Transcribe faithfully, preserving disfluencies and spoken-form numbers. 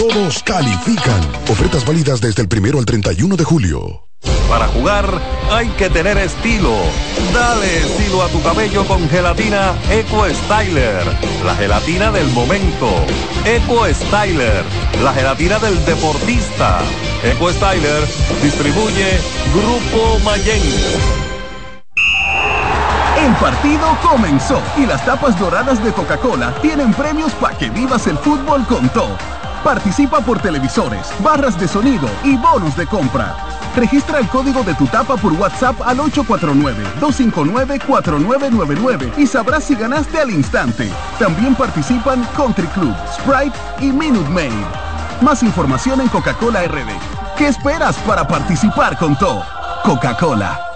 Todos califican. Ofertas válidas desde el primero al treinta y uno de julio. Para jugar hay que tener estilo. Dale estilo a tu cabello con gelatina Eco Styler, la gelatina del momento. Eco Styler, la gelatina del deportista. Eco Styler distribuye Grupo Mayen. El partido comenzó y las tapas doradas de Coca-Cola tienen premios para que vivas el fútbol con todo. Participa por televisores, barras de sonido y bonos de compra. Registra el código de tu tapa por WhatsApp al ocho cuatro nueve, dos cinco nueve, cuatro nueve nueve nueve y sabrás si ganaste al instante. También participan Country Club, Sprite y Minute Maid. Más información en Coca-Cola R D. ¿Qué esperas para participar con todo? Coca-Cola.